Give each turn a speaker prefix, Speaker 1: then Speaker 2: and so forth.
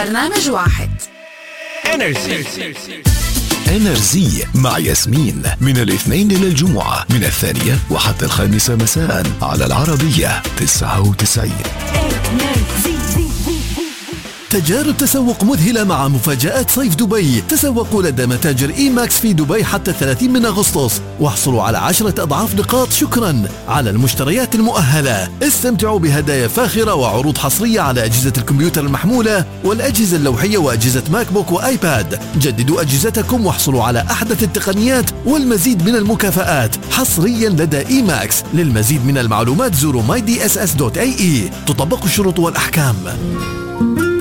Speaker 1: برنامج واحد.
Speaker 2: انرزي مع ياسمين من الاثنين إلى الجمعة من 2 وحتى 5 مساء على العربية 99.
Speaker 3: تجارب تسوق مذهلة مع مفاجآت صيف دبي. تسوقوا لدى متاجر إي ماكس في دبي حتى 30 من أغسطس، واحصلوا على 10 أضعاف نقاط شكرا على المشتريات المؤهلة. استمتعوا بهدايا فاخرة وعروض حصرية على أجهزة الكمبيوتر المحمولة والأجهزة اللوحية وأجهزة ماك بوك وآيباد. جددوا أجهزتكم واحصلوا على أحدث التقنيات والمزيد من المكافآت حصريا لدى إي ماكس. للمزيد من المعلومات زوروا mydss.ae. تطبق الشروط والأحكام.